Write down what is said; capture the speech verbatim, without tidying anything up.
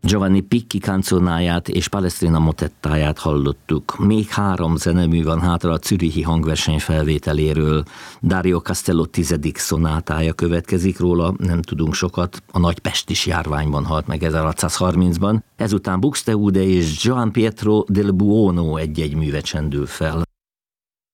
Giovanni Picchi canzonáját és Palestrina motettáját hallottuk. Még három zenemű van hátra a zürichi hangverseny felvételéről. Dario Castello tizedik szonátája következik róla, nem tudunk sokat. A nagy pestis járványban halt meg ezerhatszázharmincban. Ezután Buxtehude és Giovan Pietro del Buono egy-egy műve csendül fel.